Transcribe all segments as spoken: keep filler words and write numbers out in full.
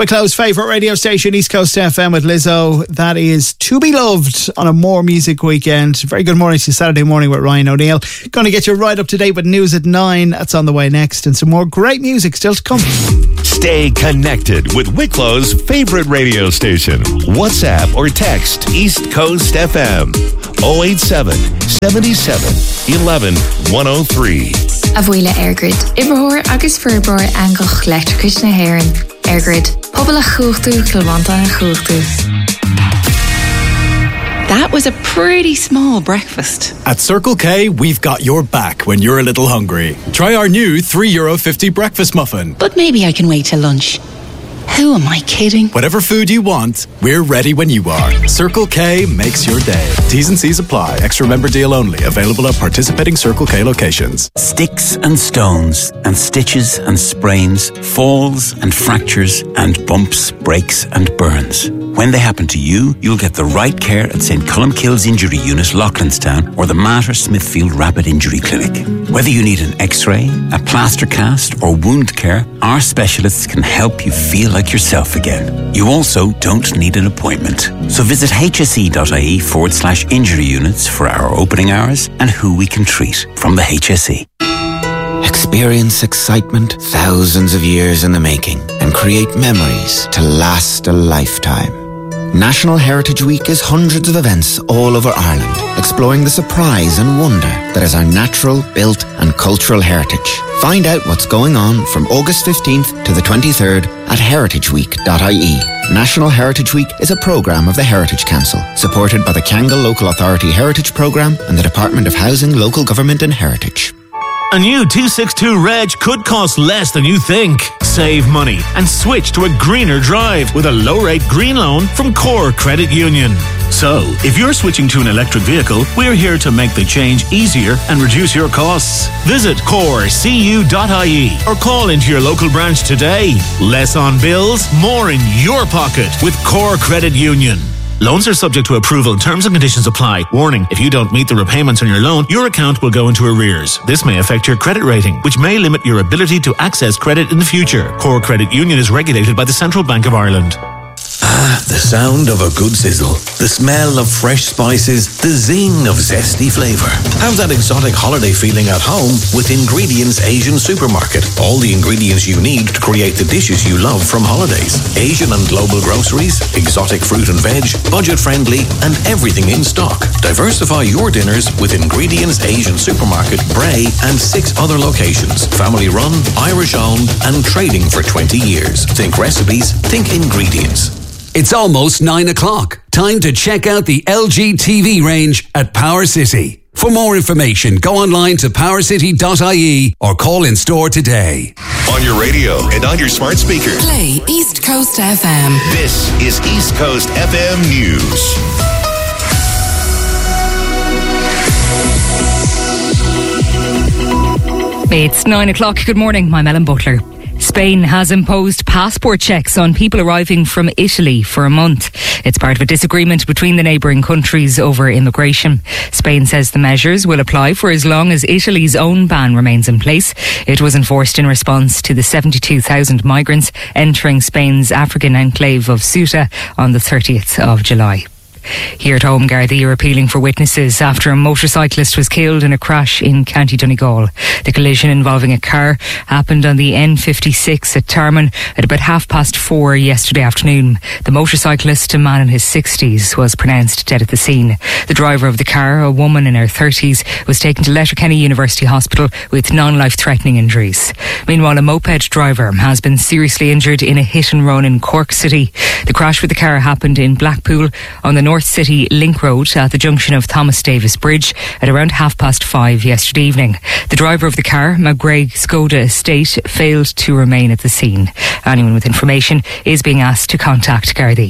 Wicklow's favourite radio station, East Coast F M with Lizzo. That is To Be Loved on a More Music weekend. Very good morning to Saturday morning with Ryan O'Neill. Going to get you right up to date with news at nine. That's on the way next, and some more great music still to come. Stay connected with Wicklow's favourite radio station. WhatsApp or text East Coast F M oh eight seven, seven seven, one one, one oh three. Avuila Airgrid. Ibrahor agus Furbror Angoch Electric na Heron. Airgrid. Pobla Churtu, Kilwanta and Churtu. That was a pretty small breakfast. At Circle K, we've got your back when you're a little hungry. Try our new three euro fifty breakfast muffin. But maybe I can wait till lunch. Who am I kidding? Whatever food you want, we're ready when you are. Circle K makes your day. T's and C's apply. Extra member deal only. Available at participating Circle K locations. Sticks and stones and stitches and sprains, falls and fractures and bumps, breaks and burns. When they happen to you, you'll get the right care at St Columkille's Injury Unit, Loughlinstown, or the Mater Smithfield Rapid Injury Clinic. Whether you need an X-ray, a plaster cast or wound care, our specialists can help you feel like yourself again. You also don't need an appointment. So visit hse.ie forward slash injury units for our opening hours and who we can treat from the H S E. Experience excitement thousands of years in the making and create memories to last a lifetime. National Heritage Week is hundreds of events all over Ireland, exploring the surprise and wonder that is our natural, built and cultural heritage. Find out what's going on from August fifteenth to the twenty-third at heritage week dot I E. National Heritage Week is a programme of the Heritage Council, supported by the Kangal Local Authority Heritage Programme and the Department of Housing, Local Government and Heritage. A new two sixty-two Reg could cost less than you think. Save money and switch to a greener drive with a low-rate green loan from Core Credit Union. So, if you're switching to an electric vehicle, we're here to make the change easier and reduce your costs. Visit core c u dot I E or call into your local branch today. Less on bills, more in your pocket with Core Credit Union. Loans are subject to approval. Terms and conditions apply. Warning, if you don't meet the repayments on your loan, your account will go into arrears. This may affect your credit rating, which may limit your ability to access credit in the future. Core Credit Union is regulated by the Central Bank of Ireland. Ah, the sound of a good sizzle, the smell of fresh spices, the zing of zesty flavour. Have that exotic holiday feeling at home with Ingredients Asian Supermarket. All the ingredients you need to create the dishes you love from holidays. Asian and global groceries, exotic fruit and veg, budget friendly, and everything in stock. Diversify your dinners with Ingredients Asian Supermarket, Bray, and six other locations. Family run, Irish owned, and trading for twenty years. Think recipes, think ingredients. It's almost nine o'clock. Time to check out the L G T V range at Power City. For more information, go online to power city dot I E or call in store today. On your radio and on your smart speaker. Play East Coast F M. This is East Coast F M News. It's nine o'clock. Good morning. I'm Ellen Butler. Spain has imposed passport checks on people arriving from Italy for a month. It's part of a disagreement between the neighbouring countries over immigration. Spain says the measures will apply for as long as Italy's own ban remains in place. It was enforced in response to the seventy-two thousand migrants entering Spain's African enclave of Ceuta on the thirtieth of July. Here at home, Gardaí are appealing for witnesses after a motorcyclist was killed in a crash in County Donegal. The collision involving a car happened on the N fifty-six at Tarman at about half past four yesterday afternoon. The motorcyclist, a man in his sixties, was pronounced dead at the scene. The driver of the car, a woman in her thirties, was taken to Letterkenny University Hospital with non-life-threatening injuries. Meanwhile, a moped driver has been seriously injured in a hit and run in Cork City. The crash with the car happened in Blackpool on the North City Link Road at the junction of Thomas Davis Bridge at around half past five yesterday evening. The driver of the car, McGregor Skoda Estate, failed to remain at the scene. Anyone with information is being asked to contact Gardaí.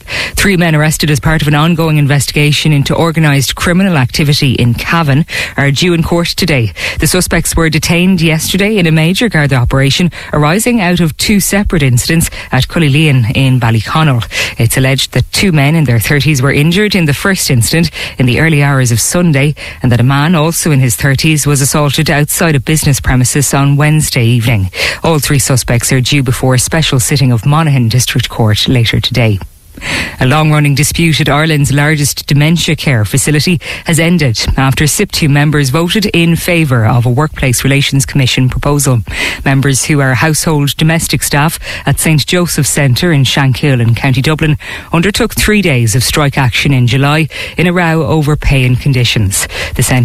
Three men arrested as part of an ongoing investigation into organised criminal activity in Cavan are due in court today. The suspects were detained yesterday in a major Garda operation arising out of two separate incidents at Cullylean in Ballyconnell. It's alleged that two men in their thirties were injured in the first incident in the early hours of Sunday, and that a man also in his thirties was assaulted outside a business premises on Wednesday evening. All three suspects are due before a special sitting of Monaghan District Court later today. A long-running dispute at Ireland's largest dementia care facility has ended after S I P two members voted in favour of a Workplace Relations Commission proposal. Members who are household domestic staff at Saint Joseph's Centre in Shankill in County Dublin undertook three days of strike action in July in a row over pay and conditions. The centre